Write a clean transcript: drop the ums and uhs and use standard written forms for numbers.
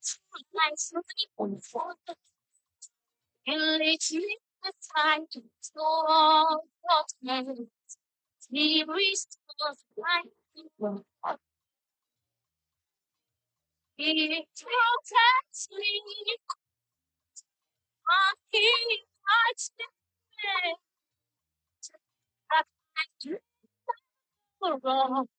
Nice on photo, and literally the time to slow down. Series of life, it protects me. I can't touch the man. I can't do wrong.